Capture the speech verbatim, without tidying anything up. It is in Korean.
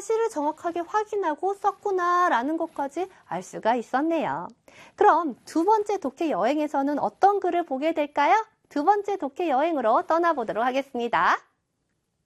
사실을 정확하게 확인하고 썼구나 라는 것까지 알 수가 있었네요. 그럼 두 번째 독해 여행에서는 어떤 글을 보게 될까요? 두 번째 독해 여행으로 떠나보도록 하겠습니다.